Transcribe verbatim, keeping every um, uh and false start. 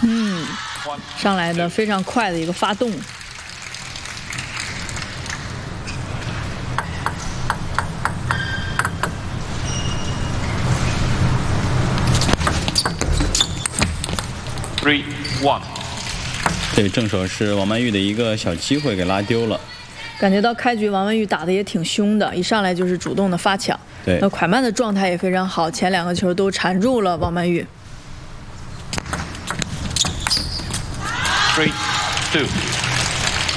嗯，上来的非常快的一个发动。 Three one。 对，正手是王曼玉的一个小机会给拉丢了。 感觉到开局王曼玉打得也挺凶的，一上来就是主动的发抢。 对， 那蒯曼的状态也非常好，前两个球都缠住了王曼玉。 Three two。